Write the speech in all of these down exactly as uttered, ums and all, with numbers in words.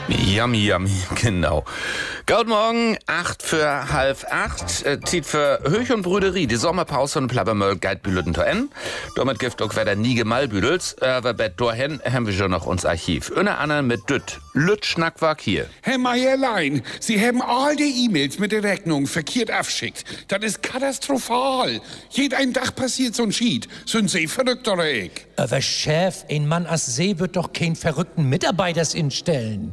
Yummy, yummy, genau. Guten Morgen, acht für halb acht. Äh, Zeit für Höch und Brüderie. Die Sommerpause und Plabbermöll geht Bülöten to en. Damit gibt auch wieder nie Gemalbüdels. Aber bei dorthin haben wir schon noch uns Archiv. Unter anderem mit Düt. Lüt Schnackwack hier. Herr Meierlein, Sie haben all die E-Mails mit der Rechnung verkehrt abschickt. Das ist katastrophal. Jeden Tag passiert so ein Schied. Sind Sie verrückt oder ich? Aber Chef, ein Mann als See wird doch keinen verrückten Mitarbeiters instellen.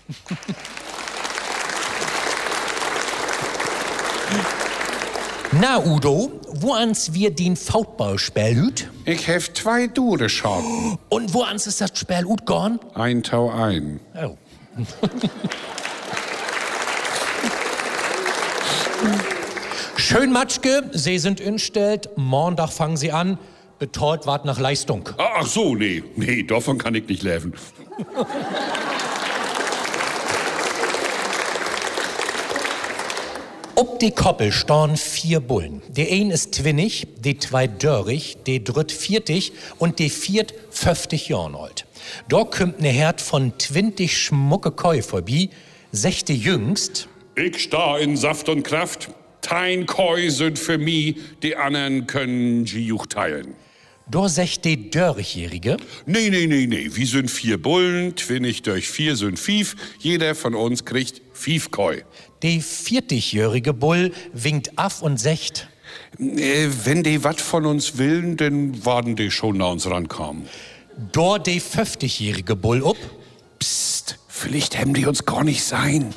Na, Udo, wo ans wir den Foutball spielt? Ich hef zwei Dure Schaden. Und wo ans ist das Spiel gut gone? Ein Tau ein. Oh. Schön, Matschke, Sie sind instellt. Montag fangen Sie an. Betreut wart nach Leistung. Ach so, nee. Nee, davon kann ich nicht leben. Ob die Koppel storn vier Bullen. Der ein ist twinnig, die zwei dörrig, die dritt viertig und die viert fünfzig Jahren alt. Da kümmt ne Herd von twintig schmucke Koi vorbei, sechste jüngst. Ich sta in Saft und Kraft. Tein Koi sind für mi, die anderen können Giuch teilen. Da sech die Dörrigjährige. Nee, nee, nee, nee. Wir sind vier Bullen, twinnig durch vier sind fief. Jeder von uns kriegt fief Koi. Die vierzigjährige Bull winkt af und secht. Äh, wenn die wat von uns willen, dann warten die schon nach uns rankommen. Da die fünfzigjährige Bull up. Psst, vielleicht haben die uns gar nicht sein.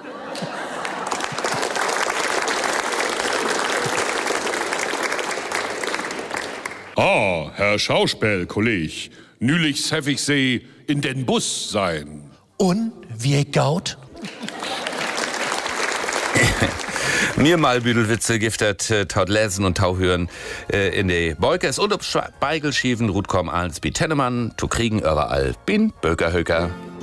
Ah, Herr Schauspiel-Kolleg, nülich hef ich Sie in den Bus sein. Und wie gaut? Mir mal Büdelwitze giftet, äh, taut lesen und tau hören äh, in de Beukers und ob Speigelschiefen, Rutkom als Bi Tennemann, zu kriegen überall bin Bökerhöker.